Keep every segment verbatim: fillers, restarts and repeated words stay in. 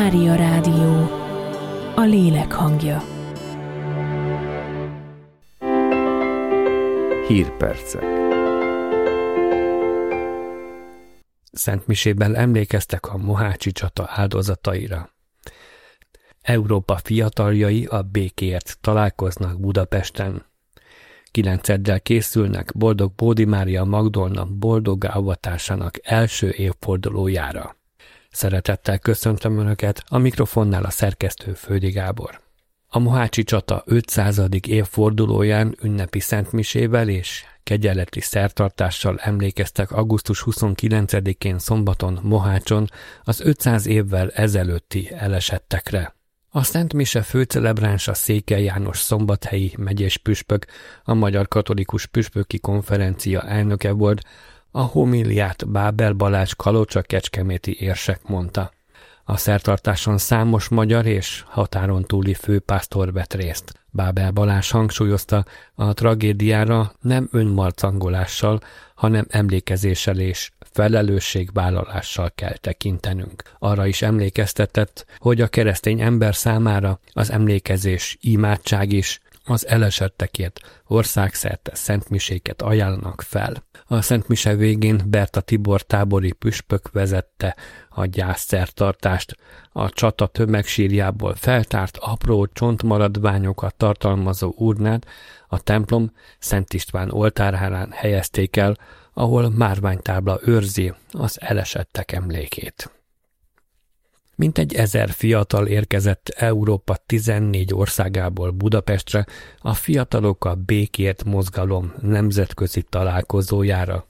Mária Rádió, a lélek hangja. Hírpercek. Szentmisében emlékeztek a mohácsi csata áldozataira. Európa fiataljai a békéért találkoznak Budapesten. Kilenceddel készülnek Boldog Bódi Mária Magdolna boldoggá avatásának első évfordulójára. Szeretettel köszöntöm Önöket, a mikrofonnál a szerkesztő Földi Gábor. A mohácsi csata ötszázadik évfordulóján ünnepi szentmisével és kegyeleti szertartással emlékeztek augusztus huszonkilencedikén szombaton Mohácson az ötszáz évvel ezelőtti elesettekre. A szentmise főcelebránsa Székely János szombathelyi megyés püspök, a Magyar Katolikus Püspöki Konferencia elnöke volt, a homíliát Bábel Balázs kalocsa-kecskeméti érsek mondta. A szertartáson számos magyar és határon túli főpásztor vett részt. Bábel Balázs hangsúlyozta, a tragédiára nem önmarcangolással, hanem emlékezéssel és felelősségvállalással kell tekintenünk. Arra is emlékeztetett, hogy a keresztény ember számára az emlékezés, imádság is, az elesettekért országszerte szentmiséket ajánlanak fel. A szentmise végén Berta Tibor tábori püspök vezette a gyászszertartást. A csata tömegsírjából feltárt apró csontmaradványokat tartalmazó urnát a templom Szent István oltárhálán helyezték el, ahol márványtábla őrzi az elesettek emlékét. Mintegy ezer fiatal érkezett Európa tizennégy országából Budapestre a Fiatalok a Békért mozgalom nemzetközi találkozójára.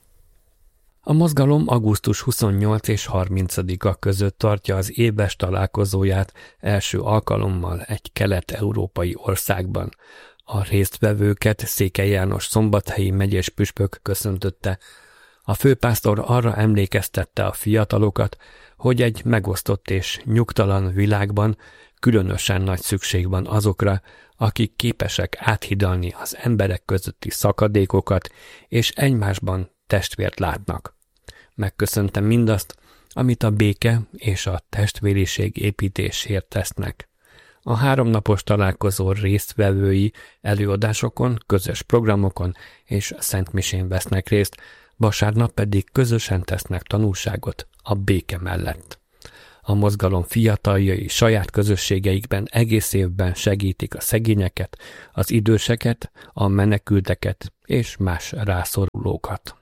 A mozgalom augusztus huszonnyolcadika és harmincadika között tartja az éves találkozóját első alkalommal egy kelet-európai országban. A résztvevőket Székely János szombathelyi megyés püspök köszöntötte. A főpásztor arra emlékeztette a fiatalokat, hogy egy megosztott és nyugtalan világban különösen nagy szükség van azokra, akik képesek áthidalni az emberek közötti szakadékokat, és egymásban testvért látnak. Megköszöntem mindazt, amit a béke és a testvériség építésért tesznek. A háromnapos találkozó résztvevői előadásokon, közös programokon és szentmisén vesznek részt, vasárnap pedig közösen tesznek tanúságot a béke mellett. A mozgalom fiataljai saját közösségeikben egész évben segítik a szegényeket, az időseket, a menekülteket és más rászorulókat.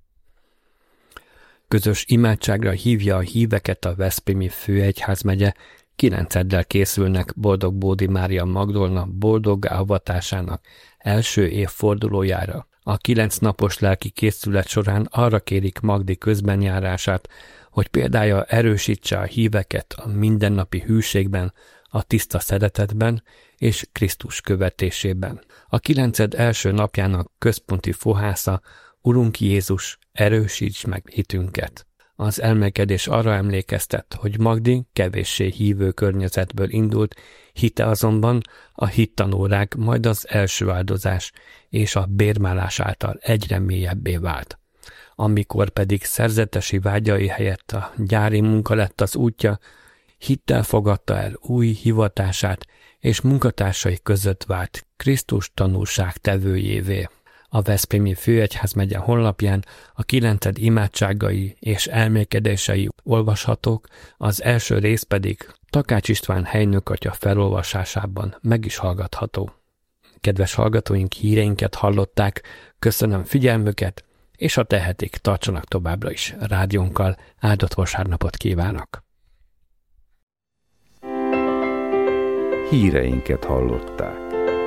Közös imádságra hívja a híveket a veszprémi főegyházmegye, kilenceddel készülnek Boldog Bódi Mária Magdolna boldoggá avatásának első évfordulójára. A kilenc napos lelki készület során arra kérik Magdi közbenjárását, hogy példája erősítse a híveket a mindennapi hűségben, a tiszta szeretetben és Krisztus követésében. A kilenced első napjának központi fohásza: Urunk Jézus, erősíts meg hitünket. Az elmélkedés arra emlékeztet, hogy Magdi kevéssé hívő környezetből indult, hite azonban a hittanórák, majd az első áldozás és a bérmálás által egyre mélyebbé vált. Amikor pedig szerzetesi vágyai helyett a gyári munka lett az útja, hittel fogadta el új hivatását, és munkatársai között vált Krisztus tanúság tevőjévé. A veszprémi főegyházmegye honlapján a kilenced imádságai és elmélkedései olvashatók, az első rész pedig Takács István helynökatya felolvasásában meg is hallgatható. Kedves hallgatóink, híreinket hallották, köszönöm figyelmüket, és ha tehetik, tartsanak továbbra is rádiónkkal, áldott vasárnapot kívánok! Híreinket hallották.